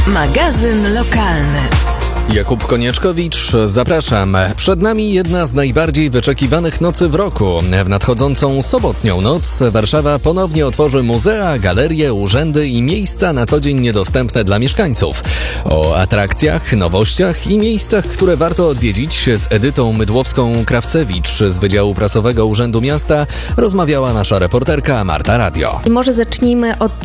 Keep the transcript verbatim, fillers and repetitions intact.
Magazyn lokalny. Jakub Konieczkowicz, zapraszam. Przed nami jedna z najbardziej wyczekiwanych nocy w roku. W nadchodzącą sobotnią noc Warszawa ponownie otworzy muzea, galerie, urzędy i miejsca na co dzień niedostępne dla mieszkańców. O atrakcjach, nowościach i miejscach, które warto odwiedzić z Edytą Mydłowską-Krawcewicz z Wydziału Prasowego Urzędu Miasta rozmawiała nasza reporterka Marta Radio. I może zacznijmy od